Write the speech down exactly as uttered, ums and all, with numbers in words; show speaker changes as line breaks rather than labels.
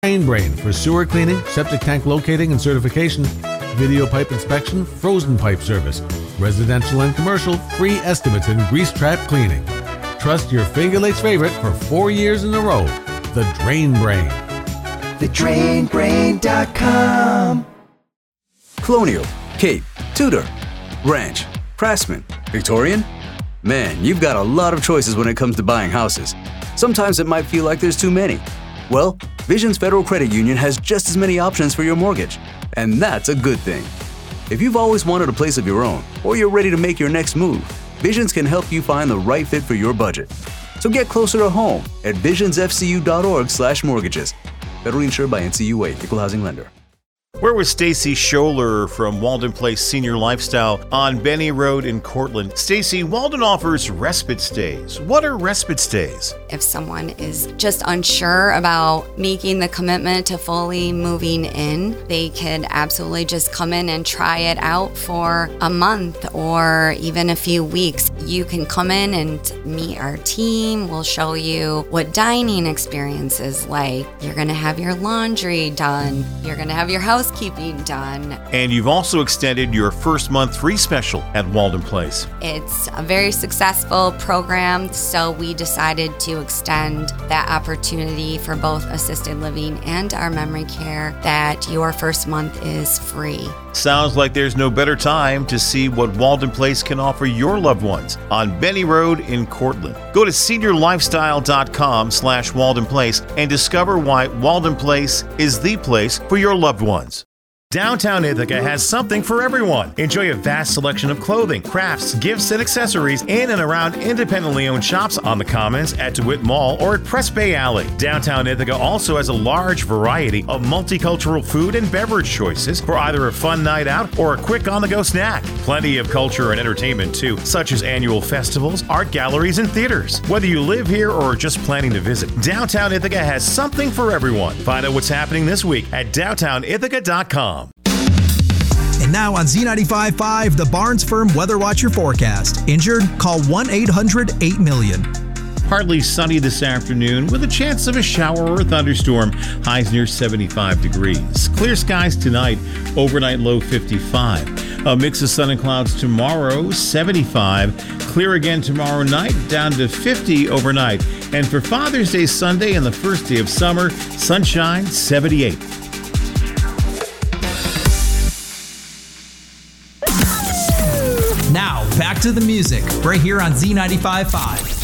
Drain Brain for sewer cleaning, septic tank locating and certification, video pipe inspection, frozen pipe service, residential and commercial, free estimates and grease trap cleaning. Trust your Finger Lakes favorite for four years in a row, the Drain Brain.
the drain brain dot com.
Colonial, Cape, Tudor, Ranch, Craftsman, Victorian? Man, you've got a lot of choices when it comes to buying houses. Sometimes it might feel like there's too many. Well, Visions Federal Credit Union has just as many options for your mortgage, and that's a good thing. If you've always wanted a place of your own, or you're ready to make your next move, Visions can help you find the right fit for your budget. So get closer to home at visions f c u dot org slash mortgages. Federally insured by N C U A, Equal Housing Lender.
We're with Stacy Scholler from Walden Place Senior Lifestyle on Benny Road in Cortland. Stacy, Walden offers respite stays. What are respite stays?
If someone is just unsure about making the commitment to fully moving in, they could absolutely just come in and try it out for a month or even a few weeks. You can come in and meet our team. We'll show you what dining experience is like. You're going to have your laundry done. You're going to have your house housekeeping done.
And you've also extended your first month free special at Walden Place.
It's a very successful program, so we decided to extend that opportunity for both assisted living and our memory care, that your first month is free.
Sounds like there's no better time to see what Walden Place can offer your loved ones on Benny Road in Cortland. Go to senior lifestyle dot com slash Walden Place and discover why Walden Place is the place for your loved ones. Downtown Ithaca has something for everyone. Enjoy a vast selection of clothing, crafts, gifts, and accessories in and around independently owned shops on the Commons, at DeWitt Mall, or at Press Bay Alley. Downtown Ithaca also has a large variety of multicultural food and beverage choices for either a fun night out or a quick on-the-go snack. Plenty of culture and entertainment too, such as annual festivals, art galleries, and theaters. Whether you live here or are just planning to visit, Downtown Ithaca has something for everyone. Find out what's happening this week at downtown ithaca dot com.
And now on Z ninety-five point five, the Barnes Firm Weather Watcher forecast. Injured? Call one eight hundred eight million.
Partly sunny this afternoon with a chance of a shower or a thunderstorm. Highs near seventy-five degrees. Clear skies tonight. Overnight low fifty-five. A mix of sun and clouds tomorrow, seventy-five. Clear again tomorrow night, down to fifty overnight. And for Father's Day Sunday and the first day of summer, sunshine, seventy-eight.
Now, back to the music, right here on Z ninety-five point five.